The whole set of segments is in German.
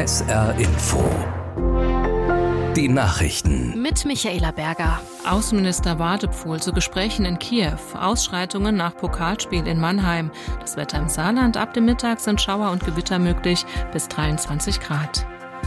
SR Info. Die Nachrichten. Mit Michaela Berger. Außenminister Wadepfuhl zu Gesprächen in Kiew. Ausschreitungen nach Pokalspiel in Mannheim. Das Wetter im Saarland. Ab dem Mittag sind Schauer und Gewitter möglich bis 23 Grad.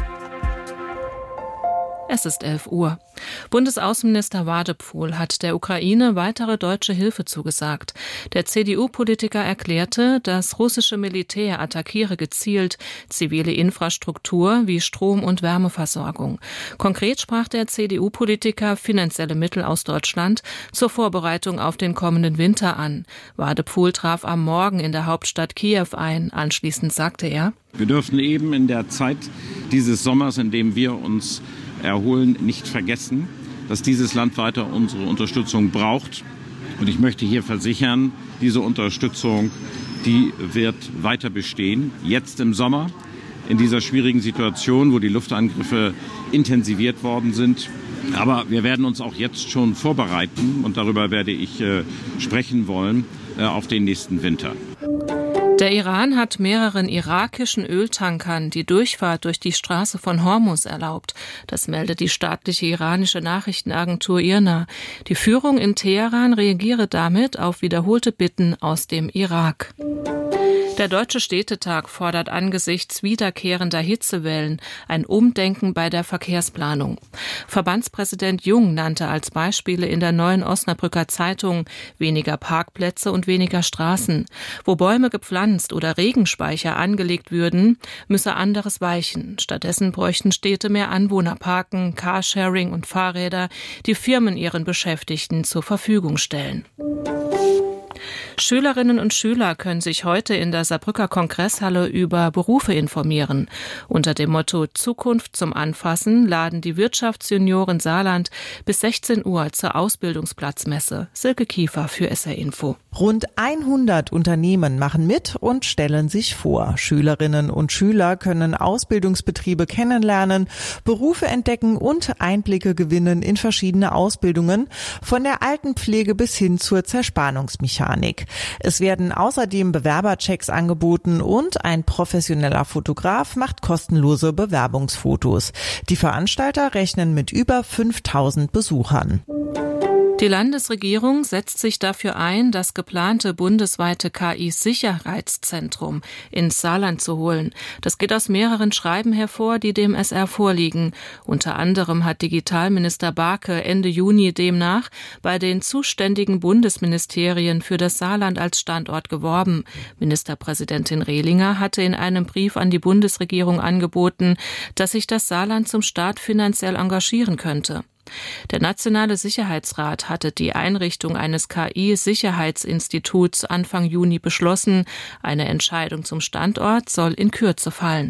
Es ist 11 Uhr. Bundesaußenminister Wadepfuhl hat der Ukraine weitere deutsche Hilfe zugesagt. Der CDU-Politiker erklärte, das russische Militär attackiere gezielt zivile Infrastruktur wie Strom- und Wärmeversorgung. Konkret sprach der CDU-Politiker finanzielle Mittel aus Deutschland zur Vorbereitung auf den kommenden Winter an. Wadepfuhl traf am Morgen in der Hauptstadt Kiew ein. Anschließend sagte er: Wir dürfen eben in der Zeit dieses Sommers, in dem wir uns erholen, nicht vergessen, dass dieses Land weiter unsere Unterstützung braucht. Und ich möchte hier versichern, diese Unterstützung, die wird weiter bestehen. Jetzt im Sommer, in dieser schwierigen Situation, wo die Luftangriffe intensiviert worden sind. Aber wir werden uns auch jetzt schon vorbereiten, und darüber werde ich sprechen wollen, auf den nächsten Winter. Der Iran hat mehreren irakischen Öltankern die Durchfahrt durch die Straße von Hormuz erlaubt. Das meldet die staatliche iranische Nachrichtenagentur IRNA. Die Führung in Teheran reagiere damit auf wiederholte Bitten aus dem Irak. Der Deutsche Städtetag fordert angesichts wiederkehrender Hitzewellen ein Umdenken bei der Verkehrsplanung. Verbandspräsident Jung nannte als Beispiele in der Neuen Osnabrücker Zeitung weniger Parkplätze und weniger Straßen. Wo Bäume gepflanzt oder Regenspeicher angelegt würden, müsse anderes weichen. Stattdessen bräuchten Städte mehr Anwohnerparken, Carsharing und Fahrräder, die Firmen ihren Beschäftigten zur Verfügung stellen. Schülerinnen und Schüler können sich heute in der Saarbrücker Kongresshalle über Berufe informieren. Unter dem Motto Zukunft zum Anfassen laden die Wirtschaftsjunioren Saarland bis 16 Uhr zur Ausbildungsplatzmesse. Silke Kiefer für SR Info. Rund 100 Unternehmen machen mit und stellen sich vor. Schülerinnen und Schüler können Ausbildungsbetriebe kennenlernen, Berufe entdecken und Einblicke gewinnen in verschiedene Ausbildungen, von der Altenpflege bis hin zur Zerspannungsmechanik. Es werden außerdem Bewerberchecks angeboten und ein professioneller Fotograf macht kostenlose Bewerbungsfotos. Die Veranstalter rechnen mit über 5000 Besuchern. Die Landesregierung setzt sich dafür ein, das geplante bundesweite KI-Sicherheitszentrum ins Saarland zu holen. Das geht aus mehreren Schreiben hervor, die dem SR vorliegen. Unter anderem hat Digitalminister Barke Ende Juni demnach bei den zuständigen Bundesministerien für das Saarland als Standort geworben. Ministerpräsidentin Rehlinger hatte in einem Brief an die Bundesregierung angeboten, dass sich das Saarland zum Start finanziell engagieren könnte. Der Nationale Sicherheitsrat hatte die Einrichtung eines KI-Sicherheitsinstituts Anfang Juni beschlossen. Eine Entscheidung zum Standort soll in Kürze fallen.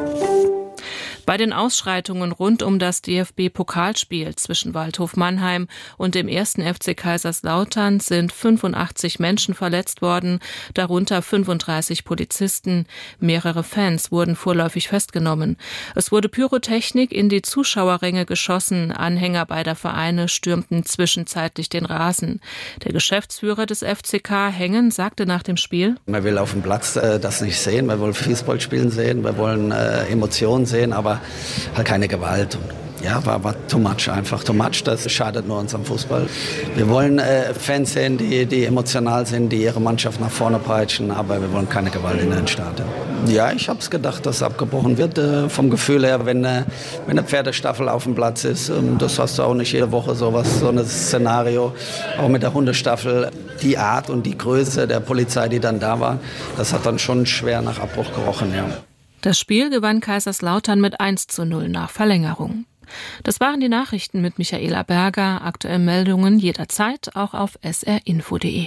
Bei den Ausschreitungen rund um das DFB-Pokalspiel zwischen Waldhof Mannheim und dem 1. FC Kaiserslautern sind 85 Menschen verletzt worden, darunter 35 Polizisten. Mehrere Fans wurden vorläufig festgenommen. Es wurde Pyrotechnik in die Zuschauerränge geschossen. Anhänger beider Vereine stürmten zwischenzeitlich den Rasen. Der Geschäftsführer des FCK, Hengen, sagte nach dem Spiel: Man will auf dem Platz das nicht sehen, wir wollen Fußball spielen sehen, wir wollen Emotionen sehen, aber halt keine Gewalt. Ja, war too much einfach. Too much, das schadet nur unserem Fußball. Wir wollen Fans sehen, die emotional sind, die ihre Mannschaft nach vorne peitschen, aber wir wollen keine Gewalt in den Stadien. Ja, ich habe es gedacht, dass abgebrochen wird. Vom Gefühl her, wenn eine Pferdestaffel auf dem Platz ist, das hast du auch nicht jede Woche so ein Szenario. Auch mit der Hundestaffel, die Art und die Größe der Polizei, die dann da war, das hat dann schon schwer nach Abbruch gerochen, ja. Das Spiel gewann Kaiserslautern mit 1:0 nach Verlängerung. Das waren die Nachrichten mit Michaela Berger. Aktuelle Meldungen jederzeit auch auf srinfo.de.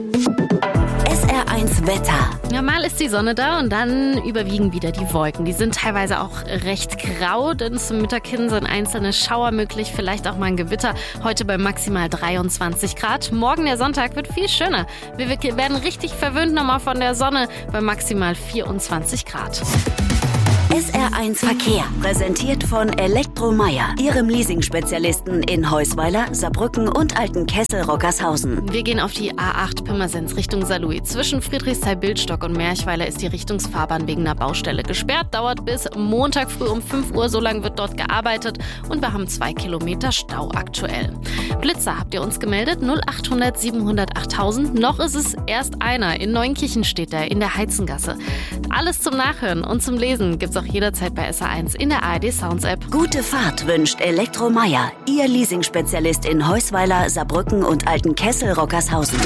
SR1 Wetter. Ja, mal ist die Sonne da und dann überwiegen wieder die Wolken. Die sind teilweise auch recht grau, denn zum Mittag hin sind einzelne Schauer möglich, vielleicht auch mal ein Gewitter. Heute bei maximal 23 Grad. Morgen der Sonntag wird viel schöner. Wir werden richtig verwöhnt nochmal von der Sonne bei maximal 24 Grad. SR1 Verkehr, präsentiert von Elektromeyer, Ihrem Leasing-Spezialisten in Heusweiler, Saarbrücken und Altenkessel-Rockershausen. Wir gehen auf die A8 Pirmasens Richtung Saarlouis. Zwischen Friedrichsthal-Bildstock und Merchweiler ist die Richtungsfahrbahn wegen einer Baustelle gesperrt. Dauert bis Montag früh um 5 Uhr, so lange wird dort gearbeitet. Und wir haben 2 Kilometer Stau aktuell. Blitzer habt ihr uns gemeldet, 0800 700 8000. Noch ist es erst einer. In Neunkirchen steht er, in der Heizengasse. Alles zum Nachhören und zum Lesen gibt's auch jederzeit bei SR1 in der ARD Sounds App. Gute Fahrt wünscht Elektromeyer, Ihr Leasing-Spezialist in Heusweiler, Saarbrücken und Altenkessel-Rockershausen.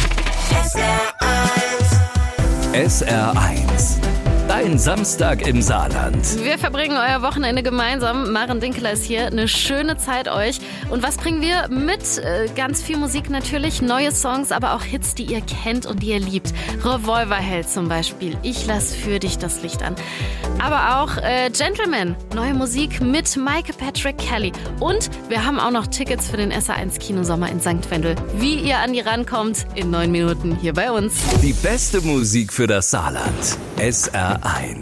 SR1. Dein Samstag im Saarland. Wir verbringen euer Wochenende gemeinsam. Maren Dinkeler ist hier. Eine schöne Zeit euch. Und was bringen wir mit? Ganz viel Musik natürlich, neue Songs, aber auch Hits, die ihr kennt und die ihr liebt. Revolverheld zum Beispiel. Ich lass für dich das Licht an. Aber auch Gentleman. Neue Musik mit Michael Patrick Kelly. Und wir haben auch noch Tickets für den SR1 Kinosommer in St. Wendel. Wie ihr an die rankommt, in 9 Minuten hier bei uns. Die beste Musik für das Saarland. SR1.